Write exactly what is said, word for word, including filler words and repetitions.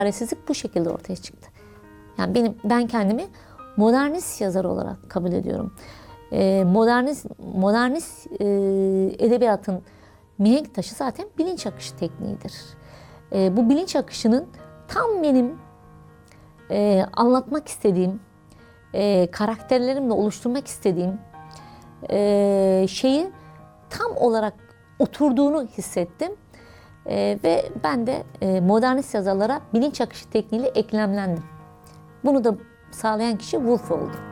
Çaresizlik bu şekilde ortaya çıktı. Yani benim ben kendimi modernist yazar olarak kabul ediyorum. Ee, modernist modernist e, edebiyatın mihenk taşı zaten bilinç akışı tekniğidir. Ee, bu bilinç akışının tam benim e, anlatmak istediğim, e, karakterlerimle oluşturmak istediğim e, şeyi tam olarak oturduğunu hissettim. E, ve ben de e, modernist yazarlara bilinç akışı tekniğiyle eklemlendim. Bunu da sağlayan kişi Woolf oldu.